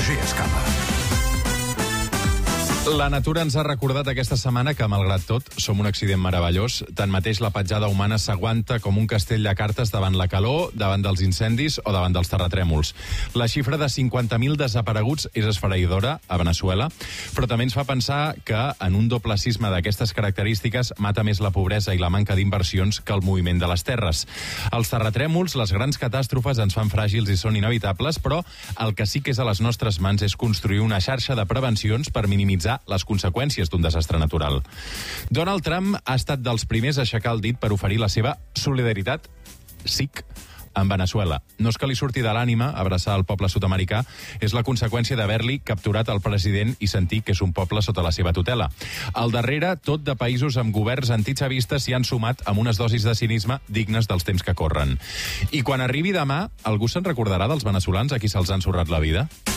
Roger Escapa. La natura ens ha recordat aquesta setmana que, malgrat tot, som un accident meravellós. Tanmateix, la petjada humana s'aguanta com un castell de cartes davant la calor, davant dels incendis o davant dels terratrèmols. La xifra de 50.000 desapareguts és esfereïdora a Veneçuela, però també ens fa pensar que en un doble sisme d'aquestes característiques mata més la pobresa i la manca d'inversions que el moviment de les terres. Els terratrèmols, les grans catàstrofes, ens fan fràgils i són inevitables, però el que sí que és a les nostres mans és construir una xarxa de prevencions per minimitzar les conseqüències d'un desastre natural. Donald Trump ha estat dels primers a aixecar el dit per oferir la seva solidaritat SIC en Veneçuela. No és que li surti de l'ànima abraçar el poble sud-americà, és la conseqüència d'haver-li capturat el president i sentir que és un poble sota la seva tutela. Al darrere, tot de països amb governs antichavistes s'hi han sumat amb unes dosis de cinisme dignes dels temps que corren. I quan arribi demà, algú se'n recordarà dels veneçolans a qui se'ls ha ensorrat la vida?